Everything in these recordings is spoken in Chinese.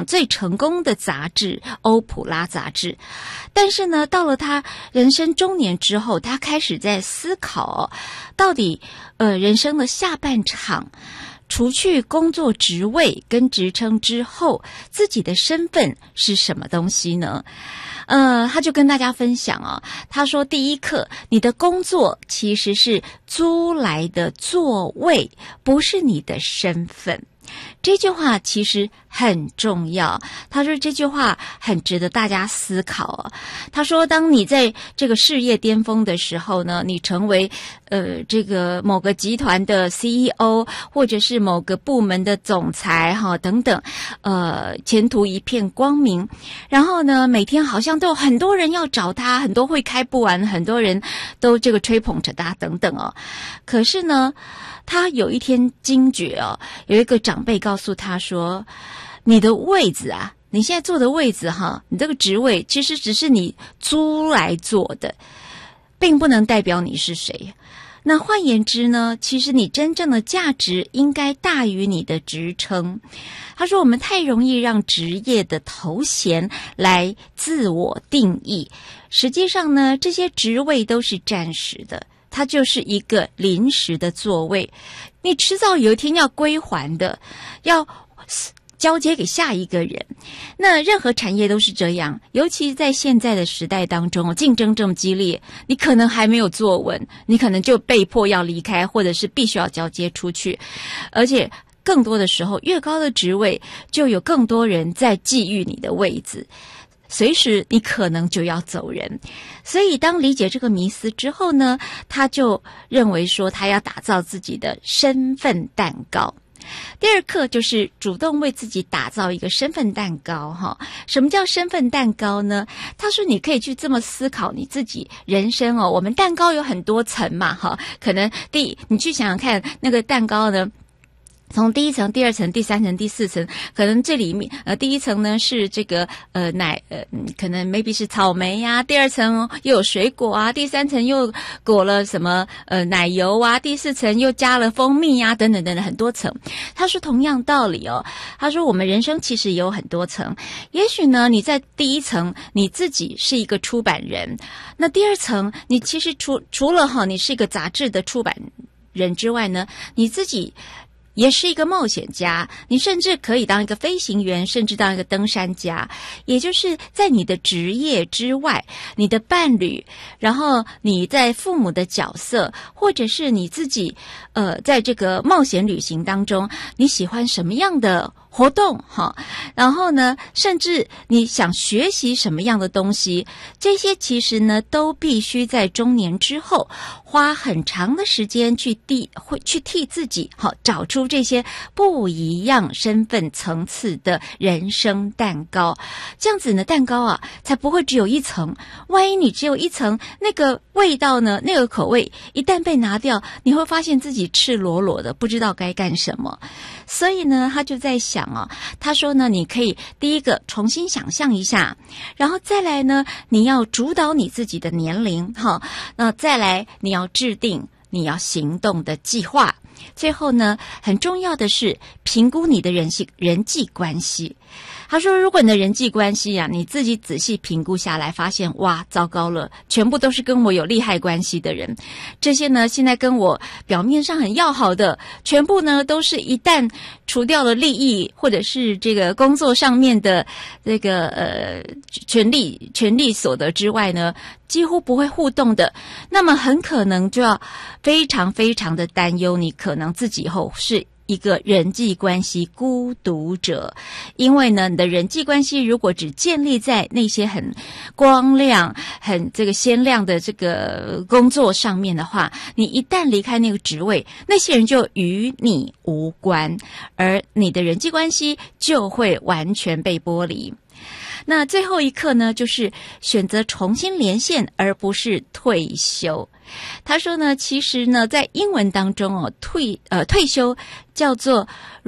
上最成功的杂志欧普拉杂志。但是呢，到了他人生中年之后，他开始在思考到底人生的下半场，除去工作职位跟职称之后，自己的身份是什么东西呢？他就跟大家分享他说第一课，你的工作其实是租来的座位，不是你的身份。这句话其实很重要，他说这句话很值得大家思考他说当你在这个事业巅峰的时候呢，你成为这个某个集团的 CEO 或者是某个部门的总裁等等，前途一片光明，然后呢每天好像都有很多人要找他，很多会开不完，很多人都这个吹捧着他等等可是呢他有一天惊觉有一个长辈告诉他说，你的位子你现在坐的位子你这个职位其实只是你租来做的，并不能代表你是谁。那换言之呢，其实你真正的价值应该大于你的职称。他说我们太容易让职业的头衔来自我定义，实际上呢这些职位都是暂时的，它就是一个临时的座位，你迟早有一天要归还的，要交接给下一个人。那任何产业都是这样，尤其在现在的时代当中，竞争这么激烈，你可能还没有坐稳，你可能就被迫要离开，或者是必须要交接出去。而且更多的时候，越高的职位就有更多人在觊觎你的位子，随时你可能就要走人。所以当理解这个迷思之后呢，他就认为说他要打造自己的身份蛋糕。第二课就是主动为自己打造一个身份蛋糕什么叫身份蛋糕呢？他说你可以去这么思考你自己人生我们蛋糕有很多层嘛可能你去想想看，那个蛋糕呢从第一层、第二层、第三层、第四层，可能这里面第一层呢是这个可能 maybe 是草莓呀，第二层又有水果第三层又裹了什么奶油第四层又加了蜂蜜等等等等很多层。他说同样道理他说我们人生其实也有很多层，也许呢你在第一层你自己是一个出版人，那第二层你其实除了你是一个杂志的出版人之外呢，你自己也是一个冒险家，你甚至可以当一个飞行员，甚至当一个登山家。也就是在你的职业之外，你的伴侣，然后你在父母的角色，或者是你自己在这个冒险旅行当中，你喜欢什么样的活动然后呢甚至你想学习什么样的东西，这些其实呢都必须在中年之后花很长的时间去替自己找出这些不一样身份层次的人生蛋糕。这样子呢蛋糕才不会只有一层，万一你只有一层，那个味道呢，那个口味一旦被拿掉，你会发现自己赤裸裸的不知道该干什么。所以呢他就在想他说呢你可以第一个重新想象一下，然后再来呢你要主导你自己的年龄那再来你要制定你要行动的计划，最后呢很重要的是评估你的人际关系。他说如果你的人际关系你自己仔细评估下来，发现哇糟糕了，全部都是跟我有利害关系的人，这些呢现在跟我表面上很要好的，全部呢都是一旦除掉了利益或者是这个工作上面的这个权利所得之外呢，几乎不会互动的，那么很可能就要非常非常的担忧，你可能自己以后是一个人际关系孤独者。因为呢你的人际关系如果只建立在那些很光亮很这个鲜亮的这个工作上面的话，你一旦离开那个职位，那些人就与你无关，而你的人际关系就会完全被剥离。那最后一课呢就是选择重新连线而不是退休。他说呢其实呢在英文当中退休叫做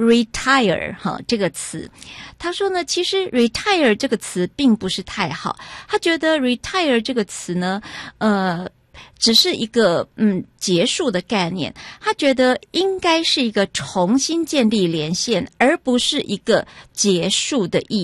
retire 这个词。他说呢其实 retire 这个词并不是太好，他觉得 retire 这个词呢只是一个结束的概念，他觉得应该是一个重新建立连线，而不是一个结束的意义。